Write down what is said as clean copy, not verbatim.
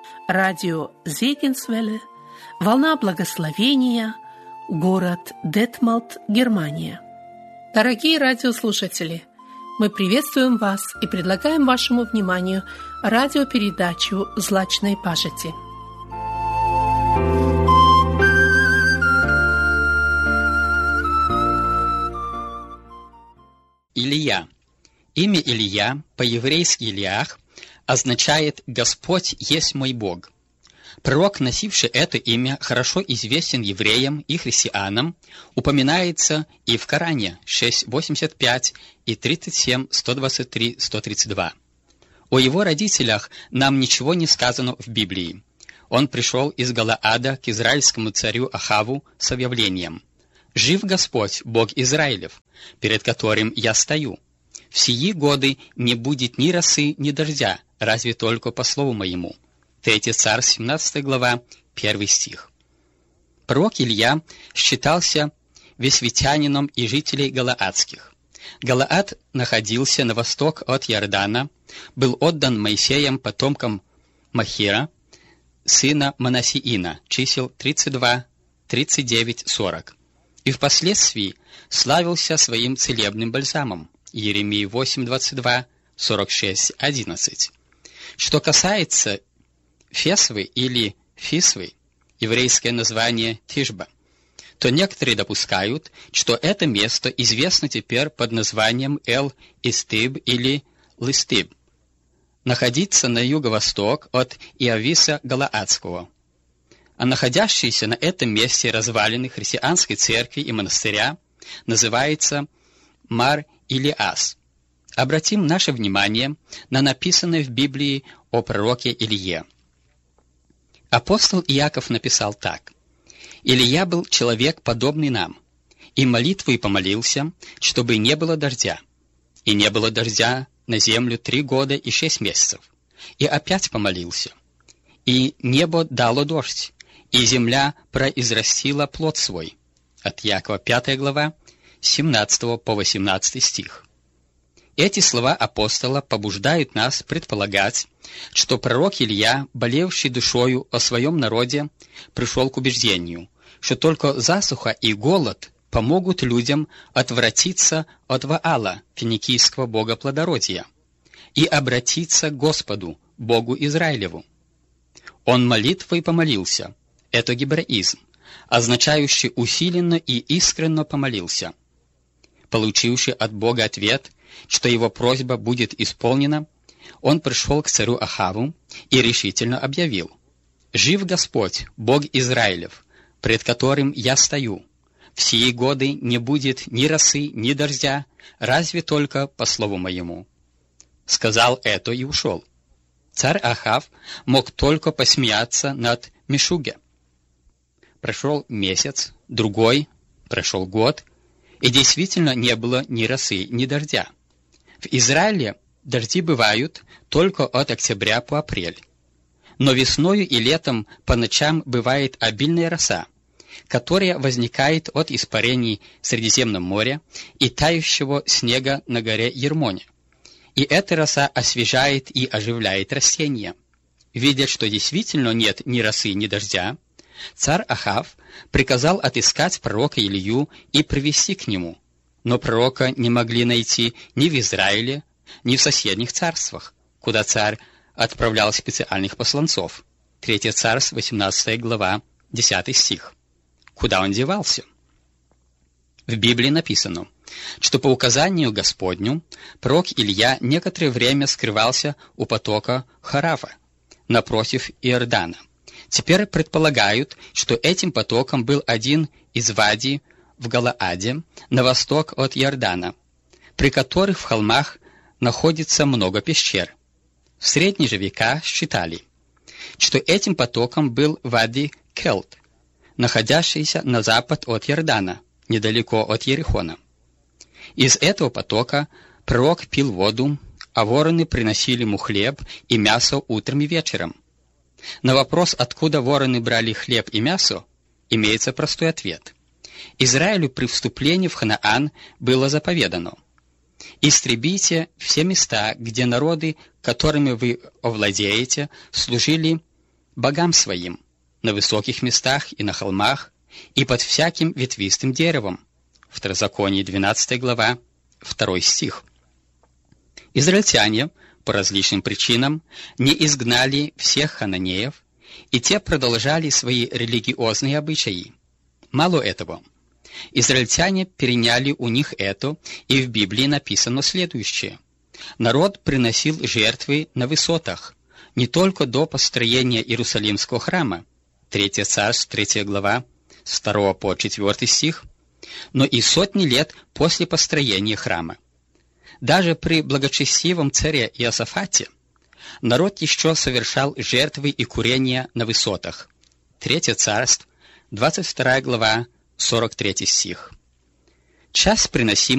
Радио Зегенсвелле, Волна Благословения, город Детмалт, Германия. Дорогие радиослушатели, мы приветствуем вас и предлагаем вашему вниманию радиопередачу «Злачной пажити». Илия. Имя Илия, по-еврейски Илиах, означает «Господь есть мой Бог». Пророк, носивший это имя, хорошо известен евреям и христианам, упоминается и в Коране 6.85 и 37, 123, 132. О его родителях нам ничего не сказано в Библии. Он пришел из Галаада к израильскому царю Ахаву с объявлением: «Жив Господь, Бог Израилев, перед которым я стою. В сии годы не будет ни росы, ни дождя, разве только по слову моему». 3 Царь, 17 глава, 1 стих. Пророк Илья считался весветянином и жителей Галаадских. Галаад находился на восток от Иордана, был отдан Моисеем потомкам Махира, сына Манассиина, чисел 32, 39, 40, и впоследствии славился своим целебным бальзамом, Иеремии 8, 22, 46, 11. Что касается Фесвы или Фисвы, еврейское название Тишба, то некоторые допускают, что это место известно теперь под названием Эл-Истиб или Листиб, находится на юго-восток от Иависа Галаадского. А находящиеся на этом месте развалины христианской церкви и монастыря называется Мар-Илиас. Обратим наше внимание на написанное в Библии о пророке Илие. Апостол Иаков написал так: «Илия был человек, подобный нам, и молитвой помолился, чтобы не было дождя. И не было дождя на землю 3 года и 6 месяцев. И опять помолился. И небо дало дождь, и земля произрастила плод свой». От Иакова 5 глава, 17 по 18 стих. Эти слова апостола побуждают нас предполагать, что пророк Илия, болевший душою о своем народе, пришел к убеждению, что только засуха и голод помогут людям отвратиться от Ваала, финикийского бога плодородия, и обратиться к Господу, Богу Израилеву. Он молитвой помолился. Это гебраизм, означающий усиленно и искренно помолился. Получивший от Бога ответ, что его просьба будет исполнена, он пришел к царю Ахаву и решительно объявил: «Жив Господь, Бог Израилев, пред которым я стою. В сии годы не будет ни росы, ни дождя, разве только по слову моему». Сказал это и ушел. Царь Ахав мог только посмеяться над Мишуге. Прошел месяц, другой, прошел год, и действительно не было ни росы, ни дождя. В Израиле дожди бывают только от октября по апрель. Но весною и летом по ночам бывает обильная роса, которая возникает от испарений в Средиземном море и тающего снега на горе Ермоне. И эта роса освежает и оживляет растения. Видя, что действительно нет ни росы, ни дождя, царь Ахав приказал отыскать пророка Илию и привести к нему. Но пророка не могли найти ни в Израиле, ни в соседних царствах, куда царь отправлял специальных посланцов. 3 Царств, 18 глава, 10 стих. Куда он девался? В Библии написано, что по указанию Господню пророк Илия некоторое время скрывался у потока Харава, напротив Иордана. Теперь предполагают, что этим потоком был один из вадий в Галааде, на восток от Иордана, при которых в холмах находится много пещер. В средние же века считали, что этим потоком был вади Келт, находящийся на запад от Иордана, недалеко от Ерихона. Из этого потока пророк пил воду, а вороны приносили ему хлеб и мясо утром и вечером. На вопрос, откуда вороны брали хлеб и мясо, имеется простой ответ. Израилю при вступлении в Ханаан было заповедано: «Истребите все места, где народы, которыми вы овладеете, служили богам своим на высоких местах и на холмах, и под всяким ветвистым деревом. Второзаконие, 12 глава, 2 стих. Израильтяне по различным причинам не изгнали всех хананеев, и те продолжали свои религиозные обычаи. Мало этого, израильтяне переняли у них это, и в Библии написано следующее. Народ приносил жертвы на высотах, не только до построения Иерусалимского храма, 3 Царств, 3 глава, с 2 по 4 стих, но и сотни лет после построения храма. Даже при благочестивом царе Иосафате народ еще совершал жертвы и курения на высотах. 3 Царств, 22 глава, 43 стих. Часть приносимых